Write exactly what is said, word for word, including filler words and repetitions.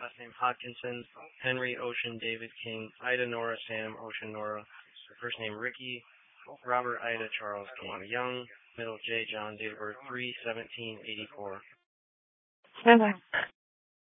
last name Hodkinson, Henry Ocean David King, Ida Nora Sam Ocean Nora, first name Ricky, Robert Ida Charles King Young, middle J John, date of birth three seventeen eighty-four. Bye-bye.